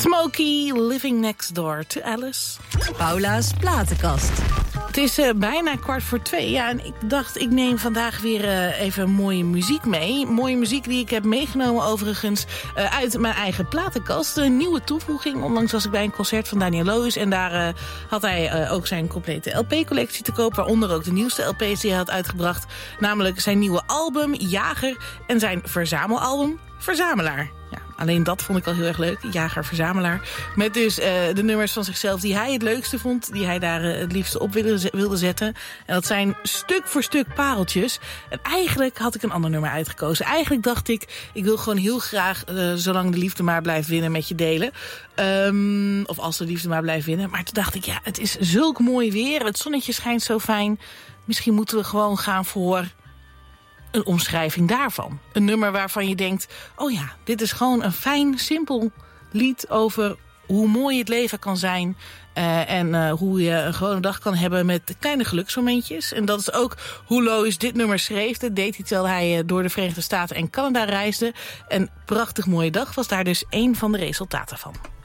Smokey, Living Next Door to Alice. Paula's platenkast. Het is bijna 1:45. Ja, en ik dacht, ik neem vandaag weer even mooie muziek mee. Mooie muziek die ik heb meegenomen overigens uit mijn eigen platenkast. Een nieuwe toevoeging. Onlangs was ik bij een concert van Daniel Loos. En daar had hij ook zijn complete LP-collectie te koop. Waaronder ook de nieuwste LP's die hij had uitgebracht. Namelijk zijn nieuwe album, Jager. En zijn verzamelalbum, Verzamelaar. Ja, alleen dat vond ik al heel erg leuk. Jager-verzamelaar. Met dus de nummers van zichzelf die hij het leukste vond. Die hij daar het liefste op wilde zetten. En dat zijn stuk voor stuk pareltjes. En eigenlijk had ik een ander nummer uitgekozen. Eigenlijk dacht ik wil gewoon heel graag Zolang de liefde maar blijft winnen met je delen. Of Als de liefde maar blijft winnen. Maar toen dacht ik, ja, het is zulk mooi weer. Het zonnetje schijnt zo fijn. Misschien moeten we gewoon gaan voor een omschrijving daarvan. Een nummer waarvan je denkt, oh ja, dit is gewoon een fijn, simpel lied over hoe mooi het leven kan zijn. En hoe je een gewone dag kan hebben met kleine geluksmomentjes. En dat is ook hoe Lois dit nummer schreef. Dat deed hij terwijl hij door de Verenigde Staten en Canada reisde. Een prachtig mooie dag was daar dus één van de resultaten van.